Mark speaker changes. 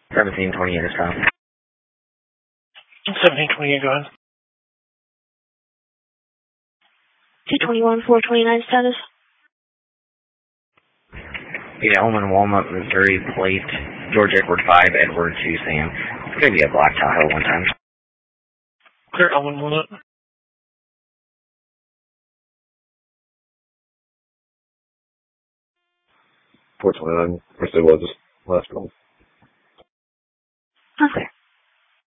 Speaker 1: 1728 is fine.
Speaker 2: 1728, go ahead.
Speaker 3: 221, 429 status.
Speaker 1: Yeah, Elman, Walnut, Missouri, plate, George Edward 5, Edward 2, Sam. It's going to be a black Tahoe one time.
Speaker 2: Clear, Elman, Walnut.
Speaker 4: Fortunately, I wish it was last call.
Speaker 3: Okay.